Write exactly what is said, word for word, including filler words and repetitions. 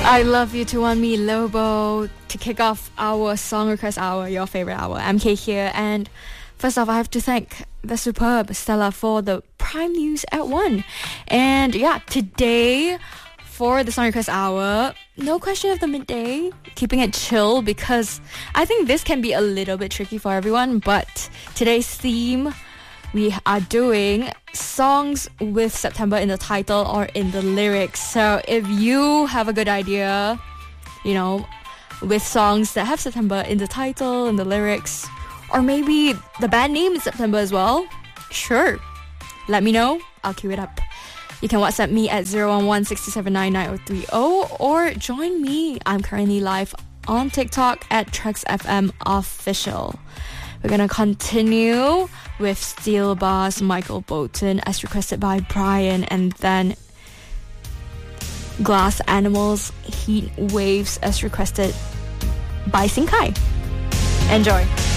I Love You to One Me Lobo to kick off our song request hour, your favorite hour. M K here, and first off, I have to thank the superb Stella for the prime news at one. And yeah, today for the song request hour, no question of the midday, keeping it chill because I think this can be a little bit tricky for everyone. But today's theme, we are doing songs with September in the title or in the lyrics. So if you have a good idea, you know, with songs that have September in the title and the lyrics, or maybe the band name is September as well, sure, let me know. I'll queue it up. You can WhatsApp me at zero one one six seven nine nine zero three zero or join me. I'm currently live on TikTok at Tracks F M Official. We're gonna continue with Steel Bars Michael Bolton as requested by Brian, and then Glass Animals Heat Waves as requested by Sinkai. Enjoy.